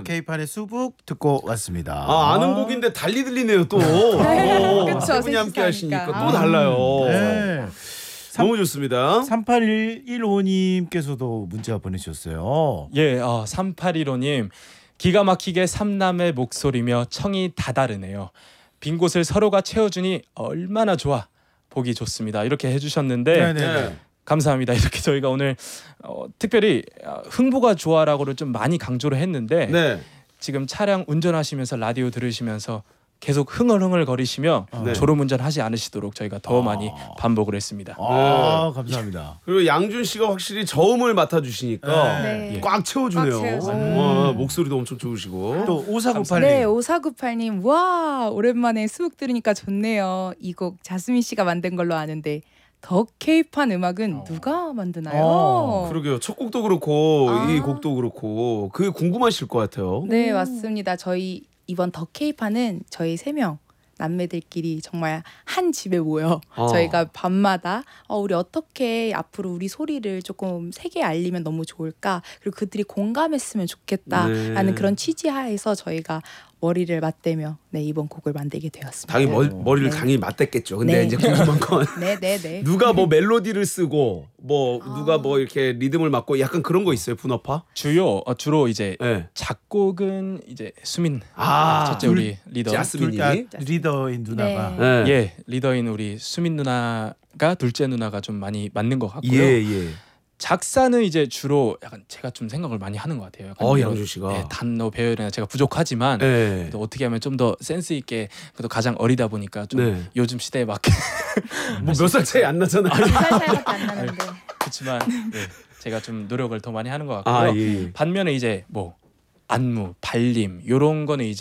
K판의 수북 듣고 왔습니다. 아, 아는 곡인데 달리 들리네요 또. 그쵸, 세 분이 셋이서 함께 하시니까 하니까. 또 달라요. 네. 너무 좋습니다. 3815님께서도 문자 보내주셨어요. 예, 3815님 기가 막히게 삼남의 목소리며 청이 다 다르네요. 빈 곳을 서로가 채워주니 얼마나 좋아. 보기 좋습니다. 이렇게 해주셨는데 네네. 감사합니다. 이렇게 저희가 오늘 특별히 흥부가 좋아라고를 좀 많이 강조를 했는데 네. 지금 차량 운전하시면서 라디오 들으시면서 계속 흥얼흥얼 거리시며 네. 졸음운전하지 않으시도록 저희가 더 많이 반복을 했습니다. 감사합니다. 그리고 양준 씨가 확실히 저음을 맡아주시니까 네. 꽉 채워주네요. 꽉 채워주네요. 목소리도 엄청 좋으시고. 또 5498님. 네, 5498님. 와, 오랜만에 수북 들으니까 좋네요. 이 곡 자스민 씨가 만든 걸로 아는데 더 K판 음악은 누가 만드나요? 그러게요. 첫 곡도 그렇고 아. 이 곡도 그렇고 그게 궁금하실 것 같아요. 네, 맞습니다. 저희 이번 더 K판은 저희 3명 남매들끼리 정말 한 집에 모여 저희가 밤마다 우리 어떻게 앞으로 우리 소리를 조금 세게 알리면 너무 좋을까, 그리고 그들이 공감했으면 좋겠다라는 네. 그런 취지하에서 저희가 머리를 맞대며 이번 곡을 만들게 되었습니다. 당연히 머리를 네. 당연히 맞댔겠죠. 근데 네. 이제 궁금한 건 네. 누가 뭐 멜로디를 쓰고 뭐 누가 뭐 이렇게 리듬을 맡고 약간 그런 거 있어요. 분업화? 주로 이제 네. 작곡은 이제 수민 아, 첫째 우리 리더 자스민이. 리더인 누나가. 네. 네. 예 리더인 우리 수민 누나가 둘째 누나가 좀 많이 맞는 것 같고요. 예. 작사는 이제 주로 약간 제가 좀 생각을 많이 하는 것 같아요. 약간 이런, 양준 씨가. 예, 단어 배열이나 제가 부족하지만 네. 그래도 어떻게 하면 좀 더 센스 있게, 그래도 가장 어리다 보니까 좀 네. 요즘 시대에 맞게 뭐 몇 살 차이 안 나잖아요. 2살 차이밖에 안 나는데. 그렇지만 제가 좀 노력을 더 많이 하는 것 같고요. 예. 반면에 이제 뭐 안무, 발림 요런 거는 이제